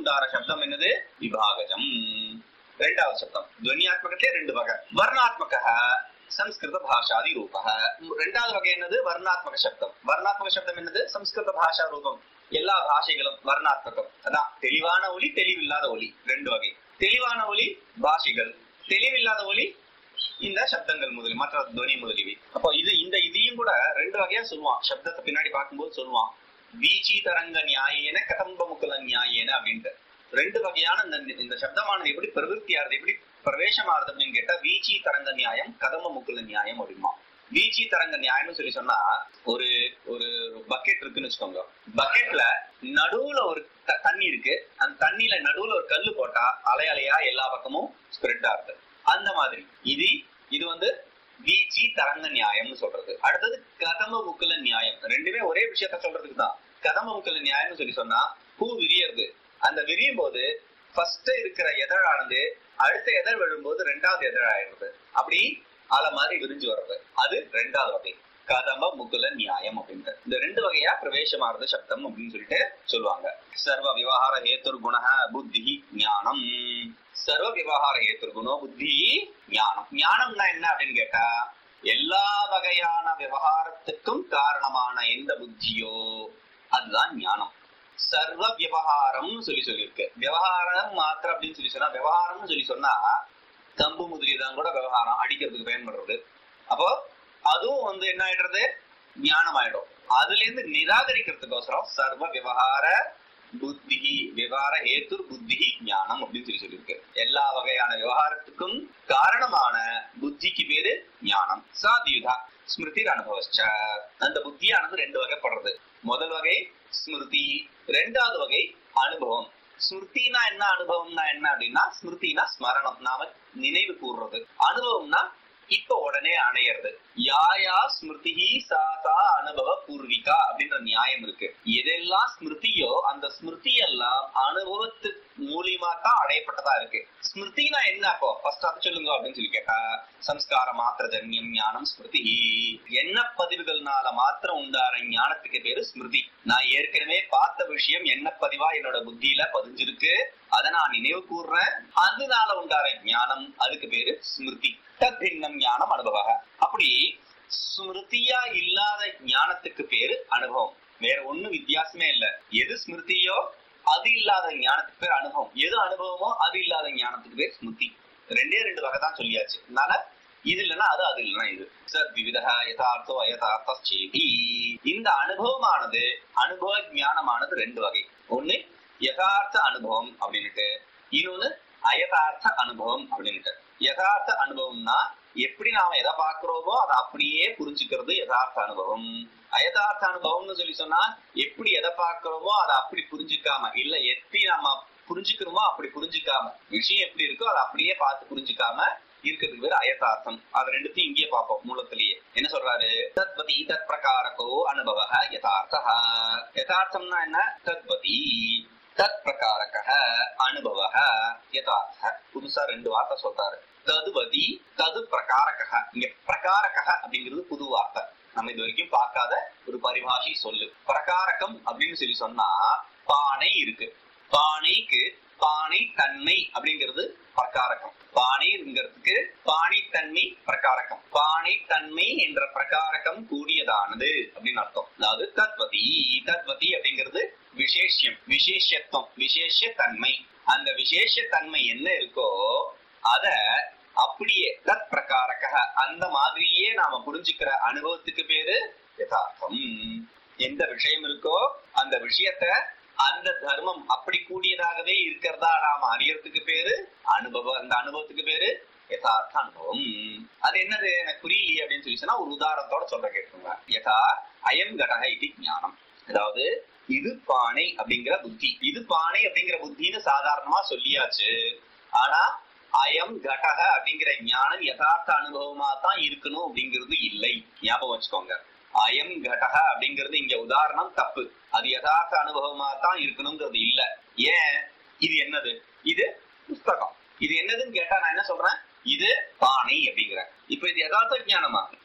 உண்டார சப்தம் என்னது? விபாகஜம். ரெண்டாவது சப்தம். துவனியாத்மகத்திலே ரெண்டு வகை. வர்ணாத்மக சம்ஸ்கிருத பாஷாதி ரூப. ரெண்டாவது வகை என்னது? வர்ணாத்மக சப்தம். வர்ணாத்மக சப்தம் என்னது? சம்ஸ்கிருத பாஷா ரூபம். எல்லா பாஷைகளும் வர்ணாத்மகம். அதான் தெளிவான ஒலி, தெளிவில்லாத ஒலி, ரெண்டு வகை. தெளிவான ஒலி பாஷைகள், தெளிவில்லாத ஒலி இந்த சப்தங்கள் முதலி, மற்ற துவனி முதலியவை. அப்போ இதையும் கூட ரெண்டு வகையா சொல்லுவான். சப்தத்தை பின்னாடி பார்க்கும்போது சொல்லுவான், வீச்சி தரங்க நியாயேன கதம்ப முக்குல நியாயேன அப்படின்ட்டு. ரெண்டு வகையான இந்த சப்தமானது எப்படி பிரவருத்தியாருது, எப்படி பிரவேசமாறுது அப்படின்னு கேட்டா, வீச்சி தரங்க நியாயம், கதம்ப முக்குல நியாயம் அப்படிமா. வீச்சி தரங்க நியாயம்னு சொல்லி சொன்னா, ஒரு ஒரு பக்கெட் இருக்குன்னு வச்சுக்கோங்க. பக்கெட்ல நடுவுல ஒரு தண்ணி இருக்கு. அந்த தண்ணியில நடுவுல ஒரு கல்லு போட்டா அலை அலையா எல்லா பக்கமும் ஸ்ப்ரெட் ஆகுது. அந்த மாதிரி இது வந்து வீச்சி தரங்க நியாயம்னு சொல்றது. அடுத்தது கதம்ப முக்குல நியாயம். ரெண்டுமே ஒரே விஷயத்த சொல்றதுக்கு தான். கதம்ப முக்குல நியாயம்னு சொல்லி சொன்னா, பூ விரியறது. அந்த விரியும் போது ஃபர்ஸ்ட் இருக்கிற எதழானது அடுத்த எதழ் விழும்போது ரெண்டாவது எதழ் ஆயிடுறது. அப்படி அலை மாதிரி விரிஞ்சு வர்றது, அது ரெண்டாவது வகை கதம்ப முக்குல நியாயம் அப்படின்ட்டு. இந்த ரெண்டு வகையா பிரவேசமாறது சப்தம் அப்படின்னு சொல்லிட்டு சொல்லுவாங்க. சர்வ விவகார ஹேத்துர் குண புத்தி ஞானம். சர்வ விவகார ஹேத்துர் குணோ புத்தி ஞானம். ஞானம்னா என்ன அப்படின்னு கேட்டா, எல்லா வகையான விவகாரத்துக்கும் காரணமான எந்த புத்தியோ அதுதான் ஞானம். சர்வ விவகாரம் சொல்லியிருக்கு. விவகாரம் மாத்திரம் அப்படின்னு சொல்லி சொன்னா, விவகாரம்னு சொல்லி சொன்னா கம்பு முதலியதான் கூட விவகாரம் அடிக்கிறதுக்கு பயன்படுறது. அப்போ அதுவும் வந்து என்ன ஆயிடுறது? ஞானம் ஆயிடும். அதுல இருந்து நிராகரிக்கிறதுக்கோசரம் சர்வ விவகார புத்தி, விவகார ஹேத்துர் புத்தி ஞானம் அப்படின்னு சொல்லியிருக்கு. எல்லா வகையான விவகாரத்துக்கும் காரணமான புத்திக்கு பேரு ஞானம். சாதியுதா ஸ்மிருதி அனுபவச்ச. அந்த புத்தியானது ரெண்டு வகைப்படுறது. முதல் வகை ஸ்மிருதி, ரெண்டாவது வகை அனுபவம். ஸ்மிருதினா என்ன, அனுபவம்னா என்ன அப்படின்னா, ஸ்மிருதினா ஸ்மரணம், நாம நினைவு கூறுறது. அனுபவம்னா இப்ப உடனே அணையிறது. யாயா ஸ்மிருதி சாசா அனுபவ பூர்விகா அப்படின்ற நியாயம் இருக்கு. எதெல்லாம் ஸ்மிருதியோ அந்த ஸ்மிருதி எல்லாம் அனுபவத்து மூலியமா தான் அடையப்பட்டதா இருக்கு. ஸ்மிருதினா என்ன? அப்போ ஃபர்ஸ்ட் அது சொல்லுங்க அப்படின்னு சொல்லி கேட்டா, சம்ஸ்கார மாத்திர ஜன்யம் ஞானம் ஸ்மிருதி. என்ன பதிவுகள்னால மாத்திரம் உண்டார ஞானத்துக்கு பேரு ஸ்மிருதி. நான் ஏற்கனவே பார்த்த விஷயம் என்ன பதிவா என்னோட புத்தியில பதிஞ்சிருக்கு, அதை நான் நினைவு கூறுறேன், அதனால உண்டார ஞானம், அதுக்கு பேரு ஸ்மிருதி. தத்பின்னம் ஞானம் அனுபவ. அப்படி ஸ்மிருதியா இல்லாத ஞானத்துக்கு பேரு அனுபவம். வேற ஒண்ணும் வித்தியாசமே இல்ல. எது ஸ்மிருதியோ அது இல்லாத ஞானத்துக்கு பேர் அனுபவம், எது அனுபவமோ அது இல்லாத ஞானத்துக்கு பேர் ஸ்மிருதி. ரெண்டே ரெண்டு வகை தான் சொல்லியாச்சு. அதனால இது இல்லைன்னா அது, அது இல்லைன்னா இது. சத்விவிதஹ யதார்த்தோ அயதார்த்தேதி. இந்த அனுபவமானது, அனுபவ ஞானமானது ரெண்டு வகை. ஒண்ணு யதார்த்த அனுபவம் அப்படின்னுட்டு, இன்னொன்னு அயதார்த்த அனுபவம் அப்படின்னுட்டு. யதார்த்த அனுபவம்னா எப்படி நாம எதை பாக்குறோமோ அதை அப்படியே புரிஞ்சுக்கிறது யதார்த்த அனுபவம். அயதார்த்த அனுபவம்னு சொல்லி சொன்னா, எப்படி எதை பாக்குறோமோ அதை அப்படி புரிஞ்சுக்காம, இல்ல எப்படி நம்ம புரிஞ்சுக்கிறோமோ அப்படி புரிஞ்சுக்காம, விஷயம் எப்படி இருக்கோ அதை அப்படியே பார்த்து புரிஞ்சுக்காம இருக்கிறதுக்கு பேர் அயதார்த்தம். அது ரெண்டுத்தையும் இங்கே பார்ப்போம். மூலத்திலேயே என்ன சொல்றாரு? தத்வதி தத் பிரகாரகோ அனுபவ யதார்த்தஹ. யதார்த்தம்னா என்ன? தத்வதி தத் பிரகாரக அனுபவ யதார்த்த. புதுசா ரெண்டு வார்த்தை சொல்றாரு. ததுவதி தது பிரகாரக. இங்க பிரகாரக அப்படிங்கிறது புது வார்த்தை, நம்ம இது வரைக்கும் பார்க்காத ஒரு பரிபாஷை சொல்லு. பிரகாரகம் அப்படின்னு சொல்லி சொன்னா, பானை இருக்கு, பானைக்கு பானை தன்மை அப்படிங்கிறது பிரகாரகம். பானைங்கிறதுக்கு பானை தன்மை பிரகாரகம். பானை தன்மை என்ற பிரகாரகம் கூடியதானது அப்படின்னு அர்த்தம். அதாவது தத்வதி, தத்வதி அப்படிங்கிறது விசேஷம், விசேஷத்துவம், விசேஷ தன்மை. அந்த விசேஷ தன்மை என்ன இருக்கோ அத அப்படியே தத் பிரகாரக, அந்த மாதிரியே நாம புரிஞ்சுக்கிற அனுபவத்துக்கு பேரு யதார்த்தம். எந்த விஷயம் இருக்கோ அந்த விஷயத்த, அந்த தர்மம் அப்படி கூடியதாகவே இருக்கிறதா நாம அறியறதுக்கு பேரு அனுபவம். அந்த அனுபவத்துக்கு பேரு யதார்த்த அனுபவம். அது என்னது எனக்கு புரியலையே அப்படின்னு சொல்லி சொன்னா, ஒரு உதாரணத்தோட சொல்ற கேட்டுருங்க. யதா அயம் கடக இது ஞானம். அதாவது இது பானை அப்படிங்கிற புத்தி, இது பானை அப்படிங்கிற புத்தின்னு சாதாரணமா சொல்லியாச்சு. ஆனா அயம் கடக அப்படிங்கிற ஞானம் யதார்த்த அனுபவமா தான் இருக்கணும் அப்படிங்கிறது இல்லை. ஞாபகம் வச்சுக்கோங்க. அயம் கடக அப்படிங்கிறது இங்க உதாரணம் தப்பு. அது யதார்த்த அனுபவமா தான் இருக்கணுங்கிறது இல்ல. ஏன்? இது என்னது? இது புஸ்தகம். இது என்னதுன்னு கேட்டா நான் என்ன சொல்றேன்? இது பானை அப்படிங்கிறேன். இப்ப இது யதார்த்த ஞானமா?